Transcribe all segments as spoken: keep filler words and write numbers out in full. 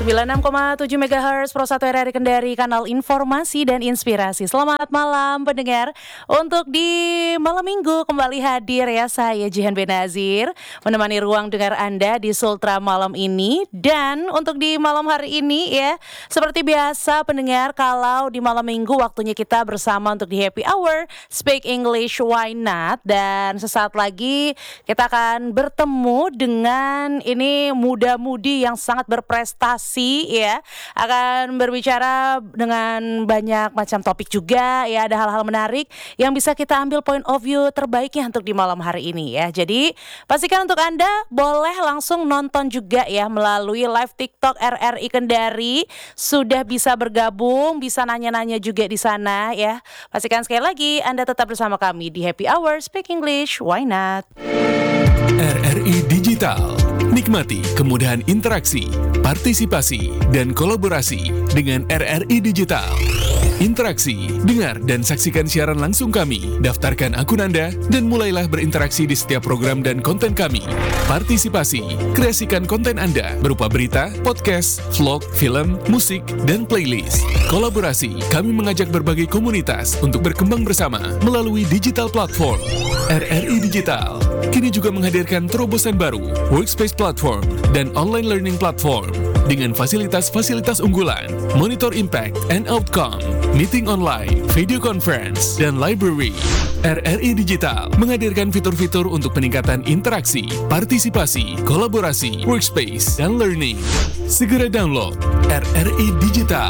sembilan puluh enam koma tujuh megahertz Pro satu R R I Kendari, kanal informasi dan inspirasi. Selamat malam pendengar. Untuk di malam minggu kembali hadir ya saya Jihan Benazir menemani ruang dengar Anda di Sultra malam ini. Dan untuk di malam hari ini ya, seperti biasa pendengar, kalau di malam minggu waktunya kita bersama untuk di Happy Hour Speak English Why Not. Dan sesaat lagi kita akan bertemu dengan ini muda-mudi yang sangat berprestasi ya, akan berbicara dengan banyak macam topik juga ya, ada hal-hal menarik yang bisa kita ambil point of view terbaiknya untuk di malam hari ini ya. Jadi pastikan untuk Anda boleh langsung nonton juga ya melalui live TikTok R R I Kendari, sudah bisa bergabung, bisa nanya-nanya juga di sana ya. Pastikan sekali lagi Anda tetap bersama kami di Happy Hour Speak English Why Not. R R I Digital. Nikmati kemudahan interaksi, partisipasi, dan kolaborasi dengan R R I Digital. Interaksi, dengar dan saksikan siaran langsung kami, daftarkan akun Anda, dan mulailah berinteraksi di setiap program dan konten kami. Partisipasi, kreasikan konten Anda berupa berita, podcast, vlog, film, musik, dan playlist. Kolaborasi, kami mengajak berbagai komunitas untuk berkembang bersama melalui digital platform. R R I Digital kini juga menghadirkan terobosan baru, workspace platform, dan online learning platform dengan fasilitas-fasilitas unggulan, monitor impact and outcome, meeting online, video conference, dan library. R R I Digital menghadirkan fitur-fitur untuk peningkatan interaksi, partisipasi, kolaborasi, workspace, dan learning. Segera download R R I Digital.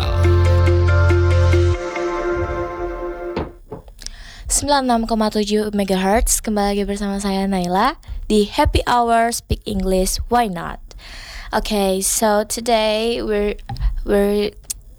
sembilan puluh enam koma tujuh megahertz, kembali lagi bersama saya Naila di Happy Hour Speak English Why Not. Okay, so today we're we're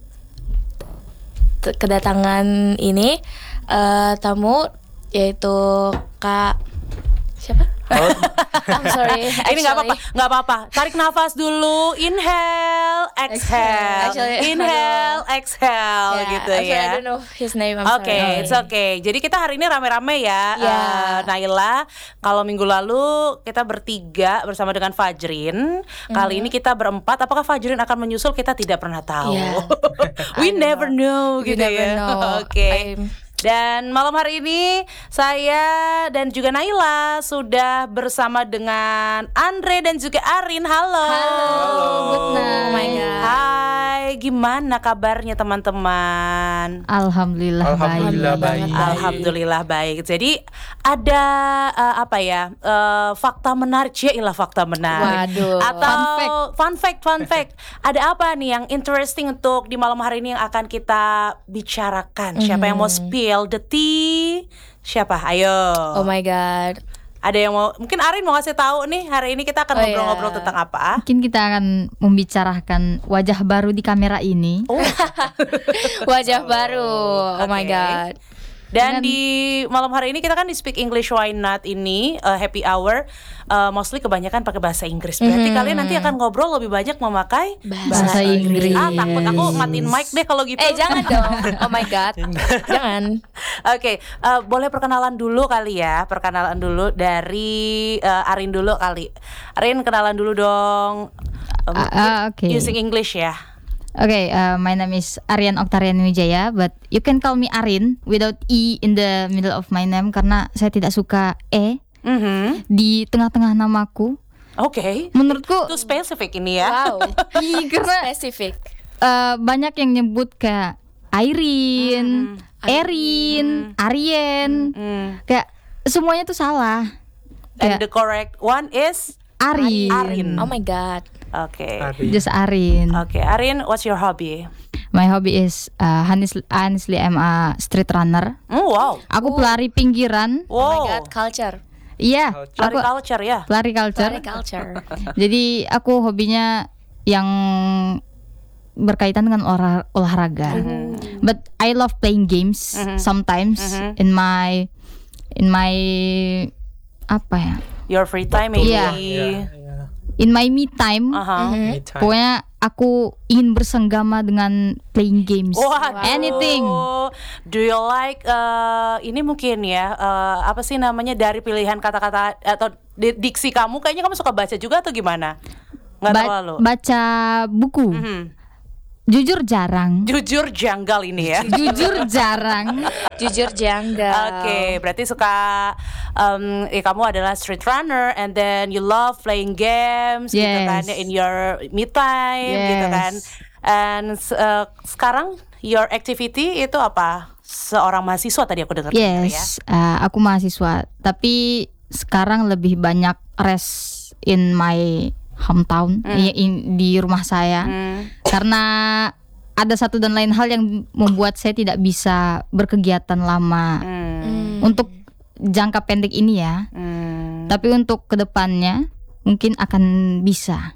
t- kedatangan ini uh, tamu yaitu Kak siapa? Oh. I'm sorry. Ini nggak apa-apa, nggak apa-apa. Tarik nafas dulu, inhale, exhale, Actually, inhale, exhale, Yeah, gitu actually, ya. I don't know his name. I'm Oke, okay, sorry. it's okay. Jadi kita hari ini rame-rame ya, Yeah. uh, Naila. Kalau minggu lalu kita bertiga bersama dengan Fajrin. Kali Mhm. ini kita berempat. Apakah Fajrin akan menyusul? Kita tidak pernah tahu. Yeah. We I don't never know, You gitu never ya. know. Oke. Okay. I'm- Dan malam hari ini saya dan juga Naila sudah bersama dengan Andre dan juga Arin. Halo. Halo, good night. Oh my God. Hai, gimana kabarnya teman-teman? Alhamdulillah, Alhamdulillah baik. baik. Alhamdulillah baik. Jadi ada uh, apa ya uh, fakta menarik, ilah fakta menarik. Waduh. Atau Fun fact. fun fact, fun fact. Ada apa nih yang interesting untuk di malam hari ini yang akan kita bicarakan? Siapa yang mau spill the tea? Siapa? Ayo. Oh my God. Ada yang mau? Mungkin Arin mau kasih tahu nih. Hari ini kita akan Oh, ngobrol-ngobrol iya. tentang apa? Mungkin kita akan membicarakan wajah baru di kamera ini. Oh. Wajah baru. Oh my Oke. God. Dan Dan- di malam hari ini kita kan di Speak English Why Not ini uh, Happy Hour uh, mostly kebanyakan pakai bahasa Inggris. Berarti Mhm. kalian nanti akan ngobrol lebih banyak memakai Bahasa Inggris. Ah, takut aku matiin mic deh kalau gitu. Eh jangan dong. Oh my God. Jangan. Oke, uh, boleh perkenalan dulu kali ya. Perkenalan dulu dari uh, Arin dulu kali. Arin kenalan dulu dong. Um, Ah, ah, oke. Using English ya. Okay, uh, my name is Aryan Oktarian Wijaya, but you can call me Arin without E in the middle of my name karena saya tidak suka E Mhm. di tengah-tengah namaku. Oke. Menurutku Itu spesifik ini ya. Wow. Ih, karena Spesifik. uh, banyak yang nyebut kayak Airin, Erin, Aryen, Hmm. kayak semuanya tuh salah. And Kayak the correct one is Arin. Arin. Oh my God. Oke. Ari. Just Arin. Oke, Arin, what's your hobby? My hobby is uh, honestly, honestly I'm a street runner. Mm, wow. Aku pelari pinggiran. Oh my Wow. God. Culture. Iya, Culture. Lari aku culture ya. pelari culture. Very culture. Jadi aku hobinya yang berkaitan dengan olah, olahraga. But I love playing games sometimes Mhm. in my in my apa ya? Your free time maybe. Iya. Iya, iya. In my me time. Aha. Mhm. Me time. Pokoknya aku ingin bersenggama dengan playing games. Waduh. Anything. Do you like uh, ini mungkin ya uh, apa sih namanya dari pilihan kata-kata atau di- diksi kamu kayaknya kamu suka baca juga atau gimana? Nggak Ba- terlalu. baca buku. Mhm. Jujur jarang. Jujur janggal ini ya. Jujur jarang. Jujur janggal. Oke, berarti suka um, ya kamu adalah street runner and then you love playing games gitu Yes. kan in your me time gitu Yes. kan. And uh, sekarang your activity itu apa? Seorang mahasiswa tadi aku dengar ya. Yes, uh, aku mahasiswa. Tapi sekarang lebih banyak rest in my hometown, i- in- di rumah saya. Hmm. Karena ada satu dan lain hal yang membuat saya tidak bisa berkegiatan lama Hmm. untuk jangka pendek ini ya. Hmm. Tapi untuk kedepannya mungkin akan bisa.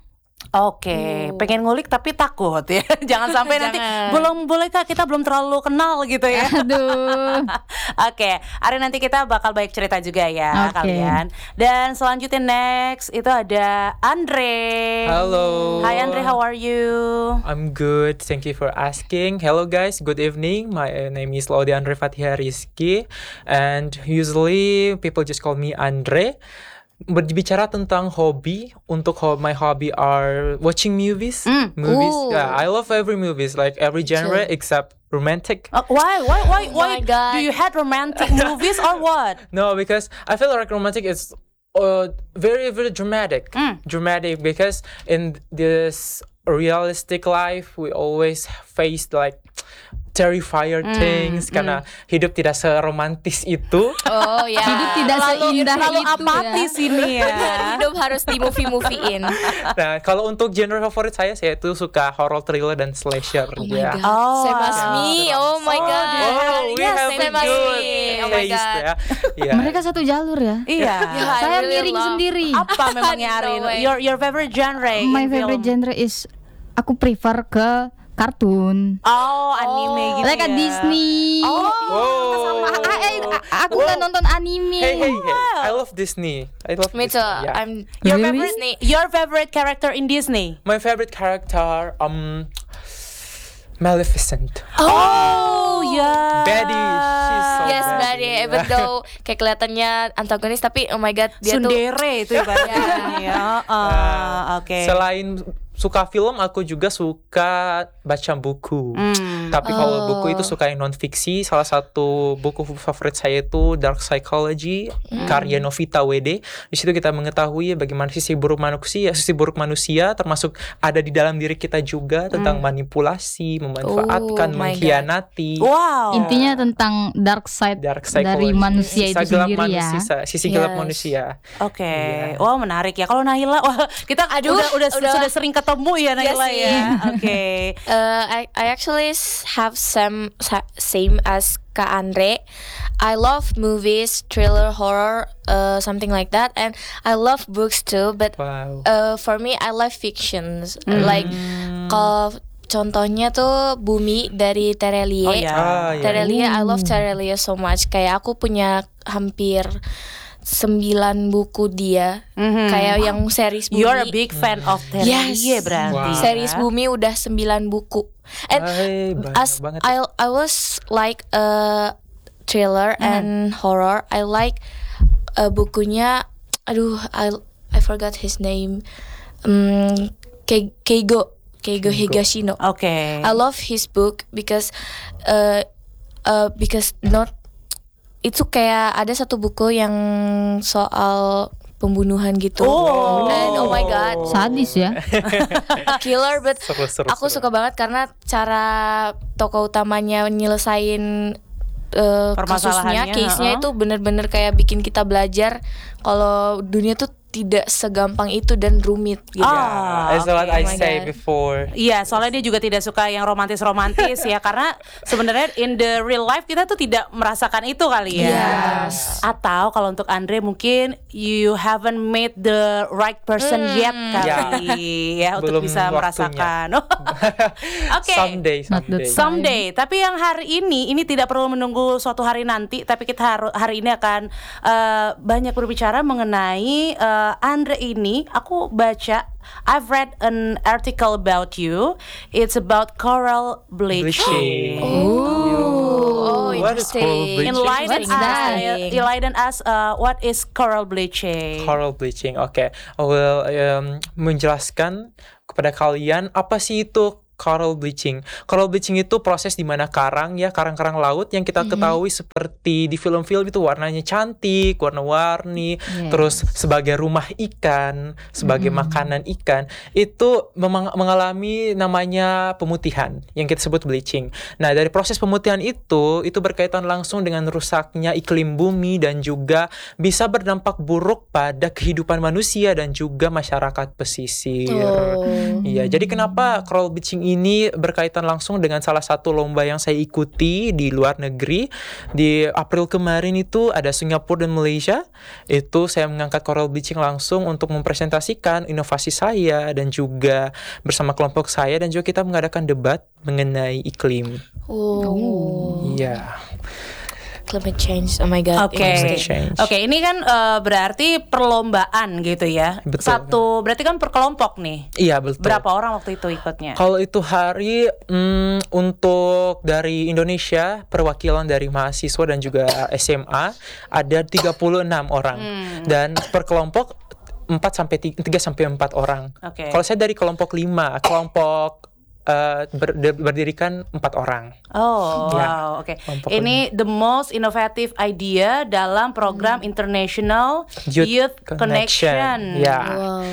Oke, pengen ngulik tapi takut ya. Jangan sampai nanti Jangan. belum boleh Kak, kita belum terlalu kenal gitu ya. Aduh. Oke, hari nanti kita bakal banyak cerita juga ya Oke. kalian. Dan selanjutnya next itu ada Andre. Hello. Hi Andre, how are you? I'm good. Thank you for asking. Hello guys. Good evening. My uh, name is Laude Andre Fatihah Rizky, and usually people just call me Andre. Berbicara tentang hobi, untuk ho- my hobby are watching movies. Mm. Movies. Ooh. Yeah, I love every movies, like every genre Too. except romantic. Uh, why, why, why, Oh why my God. do you hate romantic movies or what? No, because I feel like romantic is uh, very, very dramatic. Mm. Dramatic because in this realistic life, we always face like terrifier Mm, things karena hidup tidak seromantis itu. Oh ya. Hidup tidak seindah Terlalu itu apatis ini ya. Hidup harus di movie-moviein. Nah, kalau untuk genre favorit saya, saya itu suka horror, thriller, dan slasher. Oh my ya. god. Oh, Same as yeah. me. Oh my Oh, god. Oh, we Yes, have same a as good me. Oh my taste god. ya. Yeah. Mereka satu jalur ya. Iya. Yeah, I Saya really miring love- sendiri. Apa memangnya No Arin? way. Your your favorite genre? My in favorite film? genre is aku prefer ke kartun. Oh, anime gitu Like a ya. Disney. Oh, Oh. A- a- a- aku nggak nonton anime. Hey, hey, hey. I love Disney. I love Me too. Disney. Yeah. I'm your Really? favorite Disney. your favorite character in Disney? My favorite character, um, Maleficent. Oh, ya. Betty, she's so Yes, bad. Betty. Even though kayak kelihatannya antagonis, tapi oh my god, dia tuh Sundere itu ibaratnya ya. Uh, Oke. Selain suka film, aku juga suka baca buku. Hmm. Tapi kalau Oh. buku itu suka yang non fiksi. Salah satu buku favorit saya itu Dark Psychology, karya Novita W D. Di situ kita mengetahui bagaimana sisi buruk manusia, sisi buruk manusia termasuk ada di dalam diri kita juga tentang manipulasi, memanfaatkan, Oh my God. mengkhianati. Wow. Intinya tentang dark side Dark dari psychology. manusia itu Sisa gelap sendiri ya. manusia, sisi gelap Yes. manusia. Oke, Iya. wah menarik ya. Kalau Naila, wah kita Aduh, udah, udah udah. sudah sering ketemu ya Naila sih. ya. Oke. Uh, I I actually s- have some sa- same as Kak Andre. I love movies, thriller, horror, uh, something like that, and I love books too. But Wow. uh, for me, I love fictions. Like kalau contohnya tuh Bumi dari Terelie. Oh ya. Ah, ya. Terelie, I love Terelie so much. Kayak aku punya hampir sembilan buku dia. Mhm. Kayak yang series Bumi. You're a big fan of Terelie Yes. berarti. Wow. Series ya. Bumi udah sembilan buku. And Hai, banyak as banget. I I was like a thriller and horror. I like uh, bukunya. Aduh, I I forgot his name. Um, Ke- Keigo Keigo Higashino. Oke. I love his book because uh, uh, because not itu kayak ada satu buku yang soal pembunuhan gitu. Oh. And oh my god, Sadis ya. killer, but Seru, seru, aku seru. suka banget karena cara tokoh utamanya nyelesain uh, Permasalahannya, kasusnya, case-nya ha-ha. itu bener-bener kayak bikin kita belajar kalau dunia tuh tidak segampang itu dan rumit gitu. Ah, That's what oke. I Oh my say God. before. Iya, soalnya dia juga tidak suka yang romantis-romantis ya, karena sebenarnya in the real life kita tuh tidak merasakan itu kali ya. Yes. Atau kalau untuk Andre mungkin you haven't met the right person Hmm. yet kali ya untuk Belum bisa waktunya. merasakan. Oke. Someday, Not someday. the time. Someday, tapi yang hari ini ini tidak perlu menunggu suatu hari nanti, tapi kita haru- hari ini akan eh, banyak berbicara mengenai eh, Andre ini. Aku baca, I've read an article about you. It's about coral bleaching. Bleaching. Oh, oh what is coral Interesting. bleaching? Enlighten What's us, that? uh, enlighten us. Uh, what is coral bleaching? Coral bleaching, oke. I will um, menjelaskan kepada kalian apa sih itu coral bleaching. Coral bleaching itu proses di mana karang ya, karang-karang laut yang kita ketahui seperti di film-film itu warnanya cantik, warna-warni, Yes. terus sebagai rumah ikan, sebagai makanan ikan, itu memang mengalami namanya pemutihan yang kita sebut bleaching. Nah, dari proses pemutihan itu itu berkaitan langsung dengan rusaknya iklim bumi dan juga bisa berdampak buruk pada kehidupan manusia dan juga masyarakat pesisir. Oh. Iya, jadi kenapa coral bleaching ini berkaitan langsung dengan salah satu lomba yang saya ikuti di luar negeri. Di April kemarin itu ada Singapura dan Malaysia. Itu saya mengangkat coral bleaching langsung untuk mempresentasikan inovasi saya dan juga bersama kelompok saya dan juga kita mengadakan debat mengenai iklim. Oh. Iya. Climate change. Oh my god. Oke, Climate interesting. change. oke. Ini kan uh, berarti perlombaan gitu ya. Betul. Satu, berarti kan per kelompok nih. Iya, betul. Berapa orang waktu itu ikutnya? Kalau itu hari mm, untuk dari Indonesia, perwakilan dari mahasiswa dan juga S M A ada tiga puluh enam orang. Dan per kelompok empat sampai tiga sampai empat orang. Oke. Kalau saya dari kelompok lima, kelompok eh, ber- berdirikan empat orang. Oh, Ya, wow, oke. kelompok Ini the most innovative idea dalam program International Youth, Youth Connection. Connection. Ya. Wow.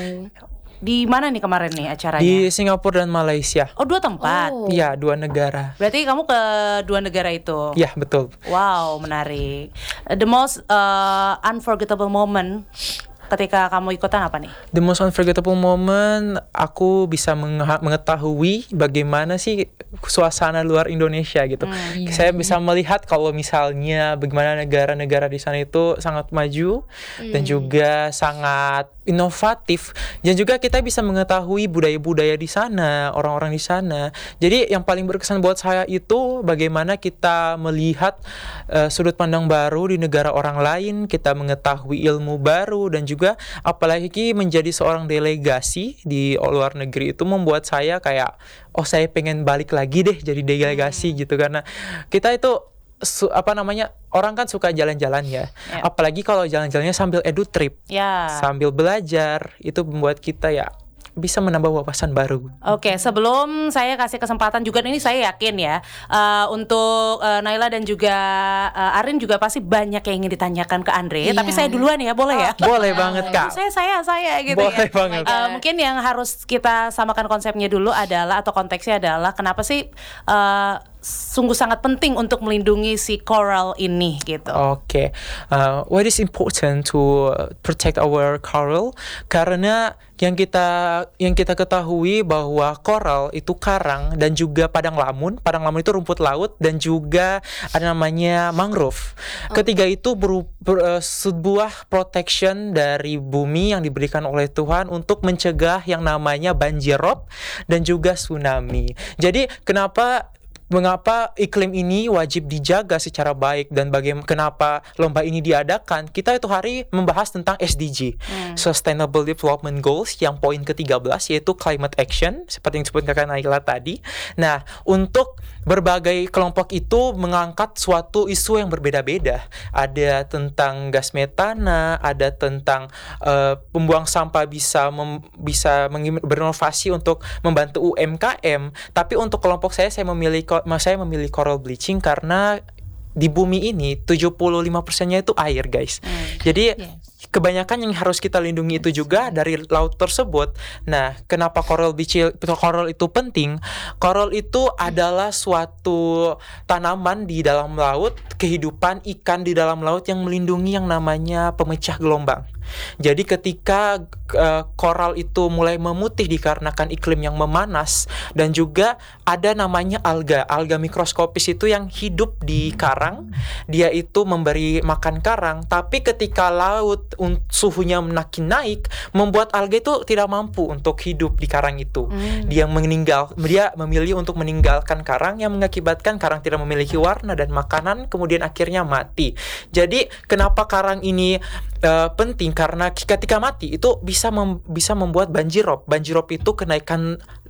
Di mana nih kemarin nih acaranya? Di Singapura dan Malaysia. Oh, dua tempat. Oh. Iya, dua negara. Berarti kamu ke dua negara itu. Iya, betul. Wow, menarik. The most uh, unforgettable moment ketika kamu ikutan apa nih? The most unforgettable moment, aku bisa menge- mengetahui bagaimana sih suasana luar Indonesia gitu. Saya bisa melihat kalau misalnya bagaimana negara-negara di sana itu sangat maju dan juga sangat inovatif, dan juga kita bisa mengetahui budaya-budaya di sana, orang-orang di sana. Jadi yang paling berkesan buat saya itu bagaimana kita melihat uh, sudut pandang baru di negara orang lain, kita mengetahui ilmu baru, dan juga apalagi menjadi seorang delegasi di luar negeri itu membuat saya kayak, oh saya pengen balik lagi deh jadi delegasi gitu, karena kita itu Su, apa namanya, orang kan suka jalan-jalan ya, Ya. apalagi kalau jalan-jalannya sambil edu trip, Ya. sambil belajar, itu membuat kita ya bisa menambah wawasan baru. Oke, sebelum saya kasih kesempatan juga, ini saya yakin ya, uh, untuk uh, Naila dan juga uh, Arin juga pasti banyak yang ingin ditanyakan ke Andre. Iya. Tapi saya duluan ya, boleh ya? Boleh banget Kak. Saya saya saya gitu Boleh ya. banget. Uh, mungkin yang harus kita samakan konsepnya dulu adalah, atau konteksnya adalah, kenapa sih uh, sungguh sangat penting untuk melindungi si coral ini gitu. Oke, uh, why is important to protect our coral? Karena yang kita yang kita ketahui bahwa coral itu karang dan juga padang lamun. Padang lamun itu rumput laut dan juga ada namanya mangrove. Ketiga itu beru- ber- uh, sebuah protection dari bumi yang diberikan oleh Tuhan untuk mencegah yang namanya banjir rob dan juga tsunami. Jadi kenapa Mengapa iklim ini wajib dijaga secara baik, dan bagaimana kenapa lomba ini diadakan? Kita itu hari membahas tentang S D G, Sustainable Development Goals, yang poin ke tiga belas yaitu climate action, seperti yang disebut Kakak Naila tadi. Nah, untuk berbagai kelompok itu mengangkat suatu isu yang berbeda-beda. Ada tentang gas metana, ada tentang uh, pembuang sampah bisa mem- bisa mengim- berinovasi untuk membantu U M K M. Tapi untuk kelompok saya, saya memilih ko- saya memilih coral bleaching karena di bumi ini tujuh puluh lima persennya itu air, guys. Jadi kebanyakan yang harus kita lindungi itu juga dari laut tersebut. Nah, kenapa coral bleaching, coral itu penting? Coral itu adalah suatu tanaman di dalam laut, kehidupan ikan di dalam laut yang melindungi yang namanya pemecah gelombang. Jadi ketika uh, coral itu mulai memutih dikarenakan iklim yang memanas, dan juga ada namanya alga, alga mikroskopis itu yang hidup di karang, dia itu memberi makan karang, tapi ketika laut un- suhunya makin naik, membuat alga itu tidak mampu untuk hidup di karang itu. Hmm. Dia meninggal, dia memilih untuk meninggalkan karang, yang mengakibatkan karang tidak memiliki warna dan makanan, kemudian akhirnya mati. Jadi kenapa karang ini uh, penting? Karena ketika mati itu bisa mem- bisa membuat banjir rob. Banjir rob itu kenaikan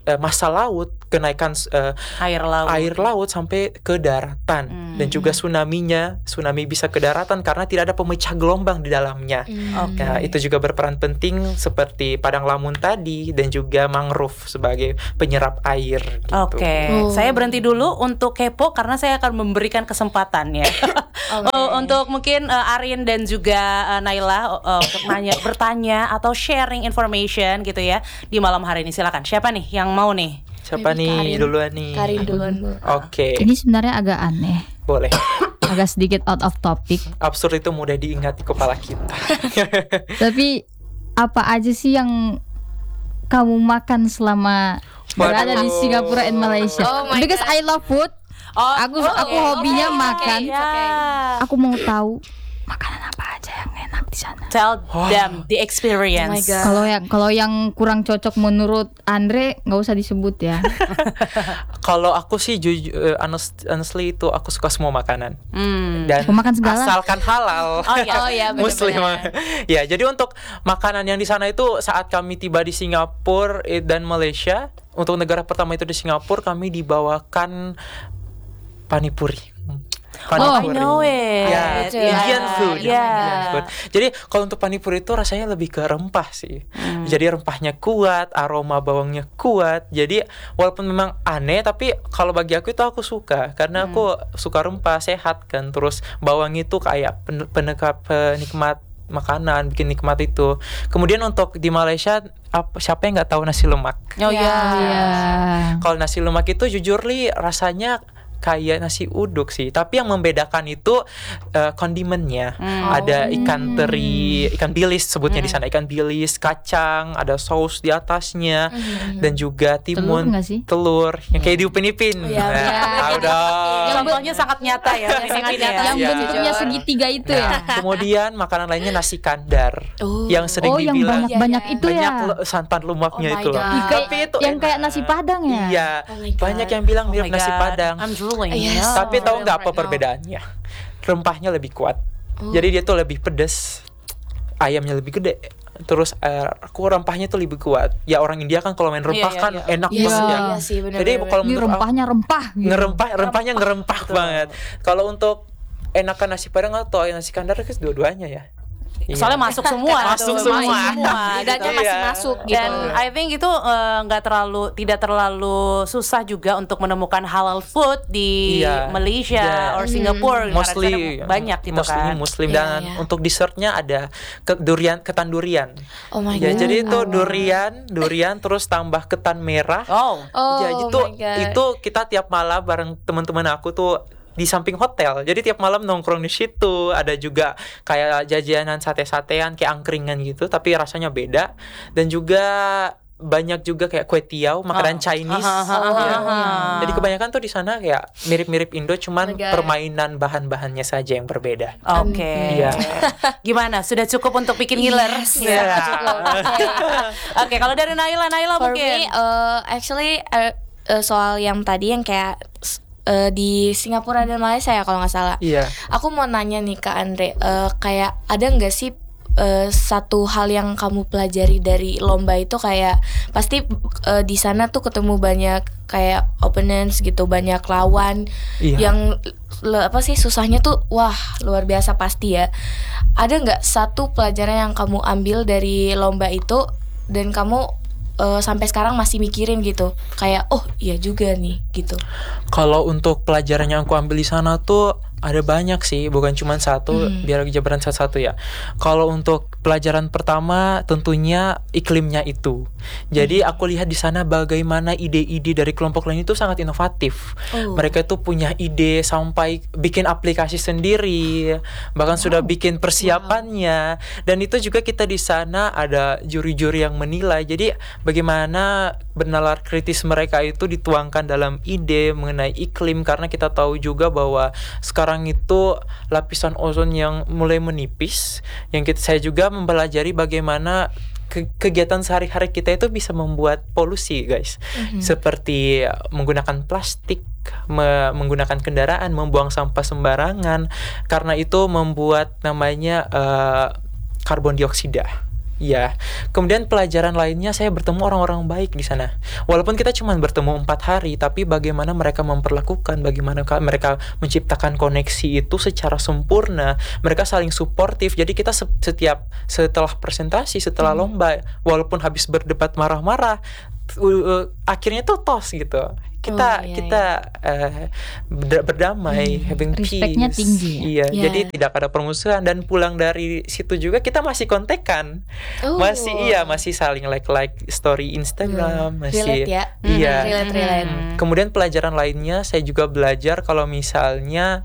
uh, masa laut, kenaikan uh, Air laut. air laut sampai ke daratan Hmm. dan juga tsunami-nya, tsunami bisa ke daratan karena tidak ada pemecah gelombang di dalamnya. Oke. Nah, itu juga berperan penting seperti padang lamun tadi dan juga mangrove sebagai penyerap air gitu. Oke, Oh. saya berhenti dulu untuk kepo karena saya akan memberikan kesempatan ya. Oh, untuk mungkin uh, Arin dan juga uh, Naila uh, untuk nanya, bertanya atau sharing information gitu ya di malam hari ini. Silakan. Siapa nih yang mau nih? Siapa Maybe nih Karin. duluan nih? Karin duluan Bu. Oke, Ini sebenarnya agak aneh, boleh. agak sedikit out of topic. Absurd itu mudah diingat di kepala kita. Tapi apa aja sih yang kamu makan selama berada di Waduh. Singapura and Malaysia? Oh my Because God. I love food. Oh, Aku oh, aku oke, hobinya oke, makan. oke, ya. Aku mau tahu makanan apa aja yang enak di sana. Tell them the experience. Oh my God. Kalau yang kalau yang kurang cocok menurut Andre nggak usah disebut ya. Kalau aku sih jujur, eh, honest- honestly itu aku suka semua makanan. Hmm. Dan Aku makan segala. asalkan halal. Oh iya, oh iya, benar-benar. Muslim. Ya, jadi untuk makanan yang di sana itu saat kami tiba di Singapura eh, dan Malaysia, untuk negara pertama itu di Singapura kami dibawakan panipuri. Oh, I know it. Ya, Itu. Indian food. Ya. Indian food. Jadi kalau untuk panipuri itu rasanya lebih ke rempah sih. Hmm. Jadi rempahnya kuat, aroma bawangnya kuat. Jadi walaupun memang aneh, tapi kalau bagi aku itu aku suka karena aku suka rempah, sehat kan. Terus bawang itu kayak pen- penekap penikmat makanan, bikin nikmat itu. Kemudian untuk di Malaysia, apa, siapa yang nggak tahu nasi lemak? Oh ya. Iya. Kalau nasi lemak itu jujur li rasanya kayak nasi uduk sih, tapi yang membedakan itu uh, kondimennya. Hmm. Ada ikan teri, ikan bilis sebutnya di sana, ikan bilis, kacang, ada saus di atasnya, dan juga Telur timun, nggak sih? telur yang kayak di Upin Ipin. Iya, Nah, iya. tahu dong. Contohnya sangat nyata ya. Yang sangat Filipina nyata. ya. Yang Iya. bentuknya segitiga itu ya. Nah, kemudian makanan lainnya nasi kandar, Oh. yang sering Oh, yang dibilang banyak-banyak Iya, itu banyak ya. le- santan lemaknya Oh my itu loh. God. Ih, kayak- Tapi itu yang kayak enak. nasi Padang ya? Iya, Oh my God. banyak yang bilang Oh mirip my nasi God, Padang. I'm drooling. Yes. No. Tapi tahu nggak apa Right now. perbedaannya? Rempahnya lebih kuat. Oh. Jadi dia tuh lebih pedas. Ayamnya lebih gede. Terus eh, aku rempahnya tuh lebih kuat. Ya orang India kan kalau main rempah Iya, iya, kan iya. enak Iya, banget ya. iya sih, benar, Jadi benar, kalau Ini menurut aku rempahnya rempah gitu. ngerempah, rempahnya ngerempah banget. Kalau untuk enakan nasi Padang atau nasi kandar kan dua-duanya ya. Iya. Soalnya masuk semua, Masuk tuh, semua. Lidahnya gitu. masih Iya. masuk gitu. Dan I think itu eh, nggak terlalu tidak terlalu susah juga untuk menemukan halal food di Iya. Malaysia Iya. or Singapura. Mostly Kadang-kadang banyak gitu mostly kan. Muslim Iya, dan iya. untuk dessertnya ada ke durian, ketan durian. Oh my Ya, God. jadi itu Oh, wow. durian, durian terus tambah ketan merah. Oh, Oh, Ya, oh itu my God. itu kita tiap malam bareng teman-teman aku tuh di samping hotel. Jadi tiap malam nongkrong di situ. Ada juga kayak jajanan sate-satean kayak angkringan gitu, tapi rasanya beda. Dan juga banyak juga kayak kue tiaw, makanan Oh. Chinese. Ah, ah, ah, Ya. ah, ah. Jadi kebanyakan tuh di sana kayak mirip-mirip Indo, cuman Oh my God. permainan bahan-bahannya saja yang berbeda. Oke. Iya. Gimana? Sudah cukup untuk bikin ngiler? Yes, Ya. sudah cukup. Oke. Oke, kalau dari Naila, Naila For mungkin. me, uh, actually uh, uh, soal yang tadi yang kayak uh, di Singapura dan Malaysia ya kalau nggak salah. Iya. Aku mau nanya nih Kak Andre, uh, kayak ada nggak sih uh, satu hal yang kamu pelajari dari lomba itu, kayak pasti uh, di sana tuh ketemu banyak kayak opponents gitu, banyak lawan Iya. yang le- apa sih susahnya tuh wah luar biasa pasti ya. Ada nggak satu pelajaran yang kamu ambil dari lomba itu dan kamu uh, sampai sekarang masih mikirin gitu, kayak oh iya juga nih gitu. Kalau untuk pelajaran yang aku ambil di sana tuh ada banyak sih, bukan cuma satu. Hmm. Biar jabaran satu-satu ya. Kalau untuk pelajaran pertama tentunya iklimnya itu. Jadi aku lihat di sana bagaimana ide-ide dari kelompok lain itu sangat inovatif. Oh. Mereka itu punya ide sampai bikin aplikasi sendiri, bahkan sudah bikin persiapannya. Dan itu juga kita di sana ada juri-juri yang menilai. Jadi bagaimana bernalar kritis mereka itu dituangkan dalam ide mengenai iklim, karena kita tahu juga bahwa sekarang itu lapisan ozon yang mulai menipis, yang kita, saya juga mempelajari bagaimana ke- kegiatan sehari-hari kita itu bisa membuat polusi, guys. Seperti menggunakan plastik, me- menggunakan kendaraan, membuang sampah sembarangan, karena itu membuat namanya uh, karbon dioksida. Ya, kemudian pelajaran lainnya saya bertemu orang-orang baik di sana. Walaupun kita cuma bertemu empat hari, tapi bagaimana mereka memperlakukan, bagaimana ka- mereka menciptakan koneksi itu secara sempurna. Mereka saling suportif. Jadi kita se- setiap setelah presentasi, setelah lomba, walaupun habis berdebat marah-marah, uh, uh, akhirnya tuh tos gitu. Kita Oh, iya, kita uh, berda- berdamai, having Respect-nya peace. tinggi ya? Iya, Iya. jadi tidak ada permusuhan dan pulang dari situ juga kita masih kontekan. Oh. Masih iya, masih saling like-like story Instagram, masih Relate ya. Iya. Mhm, relate, relate. Kemudian pelajaran lainnya saya juga belajar kalau misalnya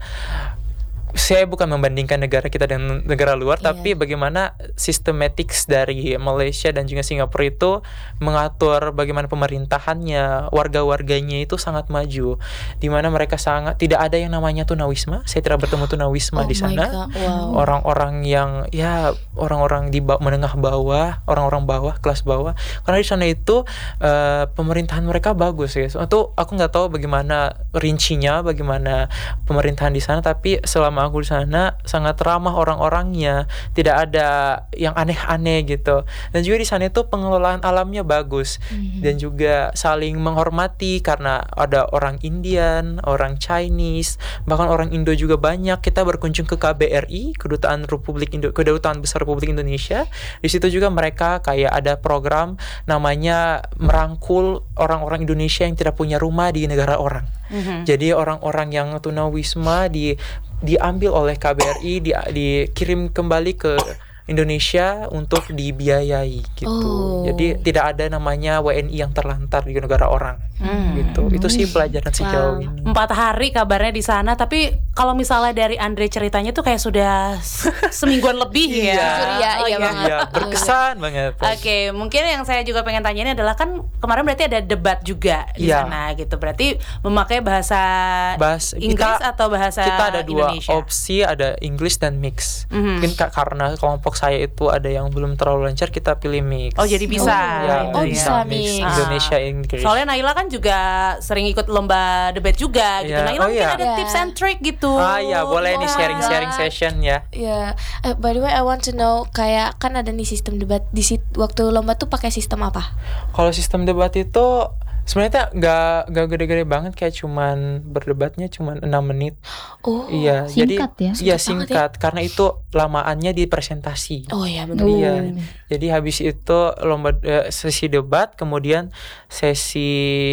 saya bukan membandingkan negara kita dengan negara luar, Iya. tapi bagaimana systematics dari Malaysia dan juga Singapura itu mengatur bagaimana pemerintahannya, warga-warganya itu sangat maju, di mana mereka sangat tidak ada yang namanya tunawisma. Saya tidak bertemu tunawisma Oh di my sana. God, wow. Orang-orang yang ya orang-orang di ba- menengah bawah, orang-orang bawah, kelas bawah. Karena di sana itu eh, pemerintahan mereka bagus ya. Itu aku nggak tahu bagaimana rincinya, bagaimana pemerintahan di sana, tapi selama aku di sana sangat ramah orang-orangnya, tidak ada yang aneh-aneh gitu. Dan juga di sana itu pengelolaan alamnya bagus dan juga saling menghormati karena ada orang Indian, orang Chinese, bahkan orang Indo juga banyak. Kita berkunjung ke K B R I, Kedutaan Republik Indo Kedutaan Besar Republik Indonesia. Di situ juga mereka kayak ada program namanya merangkul orang-orang Indonesia yang tidak punya rumah di negara orang. Jadi orang-orang yang tunawisma di diambil oleh K B R I, di, dikirim kembali ke Indonesia untuk dibiayai gitu. Oh. Jadi tidak ada namanya W N I yang terlantar di negara orang. Gitu. Itu sih pelajaran sejauh ini. Empat hari kabarnya di sana, tapi kalau misalnya dari Andre ceritanya tuh kayak sudah s- semingguan lebih ya. Jujur ya, Oh, iya banget. Iya, berkesan banget. Oke, mungkin yang saya juga pengen tanya ini adalah kan kemarin berarti ada debat juga di Iya. sana gitu. Berarti memakai bahasa Bahas Inggris kita- atau bahasa Kita ada dua Indonesia? opsi, ada English dan mix. Mhm. Mungkin ka- karena kelompok saya itu ada yang belum terlalu lancar, kita pilih mix. Oh, jadi bisa. Ya, Oh, itu bisa ya. mix. Ah. Indonesia English. Soalnya Naila kan juga sering ikut lomba debat juga gitu. Iya. Naila Oh, mungkin iya. ada Iya. tips and trick gitu. Ah ya, boleh nih Oh my sharing-sharing God. session ya. Ya, eh, by the way I want to know kayak kan ada nih sistem debat di sit waktu lomba tuh pakai sistem apa? Kalau sistem debat itu sebenarnya nggak nggak gede-gede banget, kayak cuman berdebatnya cuman enam menit. Oh. Iya, singkat jadi ya? iya Singkat banget singkat karena itu lamaannya di presentasi. Oh ya benar. Oh. Iya, jadi habis itu lomba eh, sesi debat, kemudian sesi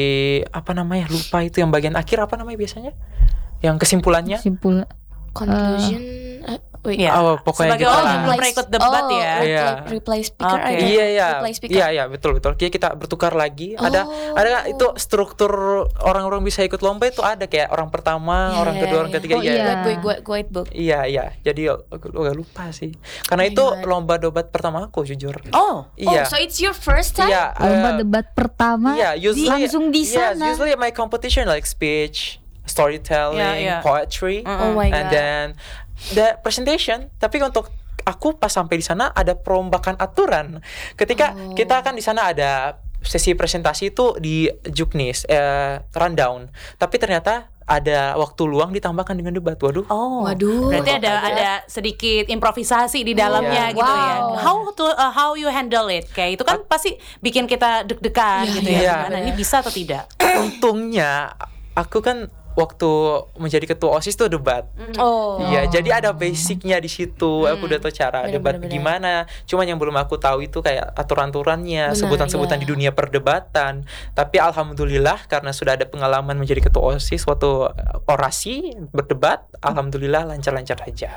apa namanya, lupa itu yang bagian akhir apa namanya biasanya, yang kesimpulannya. Simpul Conclusion eh, wait. Iya. Oh, pokoknya Sebagai gitu orang lah. yang belum pernah ikut debat oh, ya. reply, Iya. reply speaker Oke. ada. Iya iya Reply speaker. iya iya betul betul. Jadi kita bertukar lagi. Ada Oh. ada itu struktur orang-orang bisa ikut lomba itu ada kayak orang pertama, Iya, orang iya, kedua, orang iya. ketiga. Oh, iya. iya. Gue gue gue book. Iya iya. Jadi aku agak lupa sih. Karena Oh my itu God. lomba debat pertama aku jujur. Oh, Iya. Oh, so it's your first time? Iya. lomba eh, debat pertama Iya, usually langsung di yes, sana. usually my competition like speech, storytelling, Yeah, yeah. poetry, Oh my and god. then the presentation. Tapi untuk aku pas sampai di sana ada perombakan aturan. Ketika Oh. kita kan di sana ada sesi presentasi itu di Juknis, eh, rundown. Tapi ternyata ada waktu luang ditambahkan dengan debat. Waduh. Oh, Waduh. berarti ada ada sedikit improvisasi di dalamnya Iya. gitu ya. Wow. How to uh, how you handle it? Kayak itu kan pasti bikin kita deg-degan Iya, gitu iya. ya. Gimana ini bisa atau tidak? Untungnya aku kan waktu menjadi ketua OSIS tuh debat. Oh. Iya, jadi ada basicnya di situ. Aku udah tahu cara Bener, debat bener, bener. gimana. Cuman yang belum aku tahu itu kayak aturan-aturannya, Benar, sebutan-sebutan iya. di dunia perdebatan. Tapi alhamdulillah karena sudah ada pengalaman menjadi ketua OSIS waktu orasi berdebat, alhamdulillah lancar-lancar aja.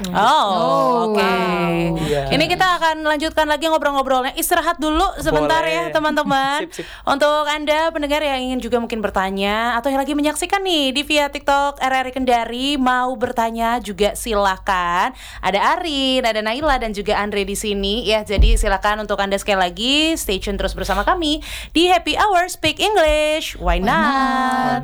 Oh, oke. wow. Iya. Ini kita akan lanjutkan lagi ngobrol-ngobrolnya. Istirahat dulu sebentar Boleh. ya teman-teman. Sip, sip. Untuk Anda pendengar yang ingin juga mungkin bertanya atau yang lagi menyaksikan nih di via TikTok R R I Kendari, mau bertanya juga silakan. Ada Arin, ada Naila dan juga Andre di sini ya. Jadi silakan untuk Anda sekali lagi stay tune terus bersama kami di Happy Hour Speak English. Why not?